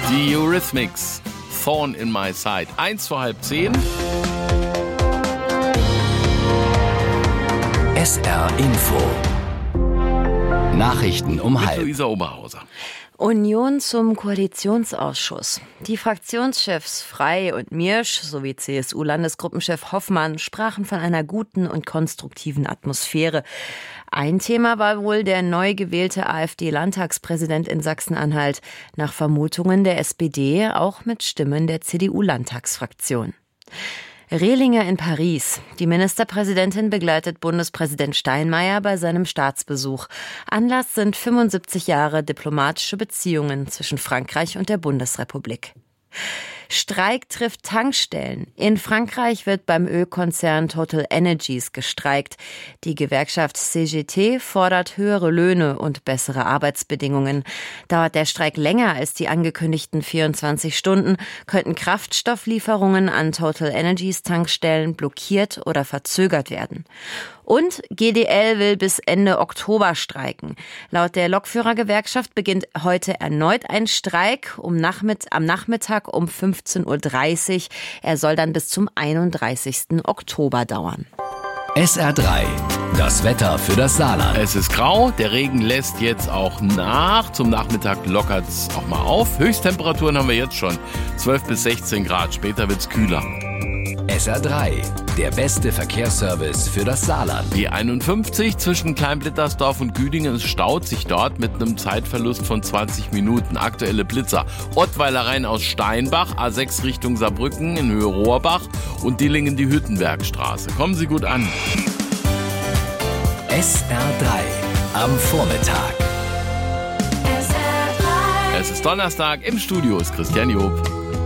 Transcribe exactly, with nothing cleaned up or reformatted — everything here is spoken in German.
Die Eurythmics, Thorn in My Side. Eins vor halb zehn. S R Info. Nachrichten um Mit halb. Luisa Oberhauser. Union zum Koalitionsausschuss. Die Fraktionschefs Frey und Miersch sowie C S U-Landesgruppenchef Hoffmann sprachen von einer guten und konstruktiven Atmosphäre. Ein Thema war wohl der neu gewählte AfD-Landtagspräsident in Sachsen-Anhalt, nach Vermutungen der S P D auch mit Stimmen der C D U-Landtagsfraktion. Rehlinger in Paris. Die Ministerpräsidentin begleitet Bundespräsident Steinmeier bei seinem Staatsbesuch. Anlass sind fünfundsiebzig Jahre diplomatische Beziehungen zwischen Frankreich und der Bundesrepublik. Streik trifft Tankstellen. In Frankreich wird beim Ölkonzern Total Energies gestreikt. Die Gewerkschaft C G T fordert höhere Löhne und bessere Arbeitsbedingungen. Dauert der Streik länger als die angekündigten vierundzwanzig Stunden, könnten Kraftstofflieferungen an Total Energies Tankstellen blockiert oder verzögert werden. Und G D L will bis Ende Oktober streiken. Laut der Lokführergewerkschaft beginnt heute erneut ein Streik um Nachmitt- am Nachmittag um fünfzehn Uhr dreißig. Er soll dann bis zum einunddreißigsten Oktober dauern. S R drei. Das Wetter für das Saarland. Es ist grau, der Regen lässt jetzt auch nach. Zum Nachmittag lockert es auch mal auf. Höchsttemperaturen haben wir jetzt schon. zwölf bis sechzehn Grad, später wird's kühler. S R drei. Der beste Verkehrsservice für das Saarland. Die einundfünfzig zwischen Kleinblittersdorf und Güdingen, es staut sich dort mit einem Zeitverlust von zwanzig Minuten. Aktuelle Blitzer. Ottweiler Rhein aus Steinbach, A sechs Richtung Saarbrücken in Höhe Rohrbach und Dillingen die Hüttenbergstraße. Kommen Sie gut an. S R drei. Am Vormittag. Es ist Donnerstag, im Studio ist Christian Job.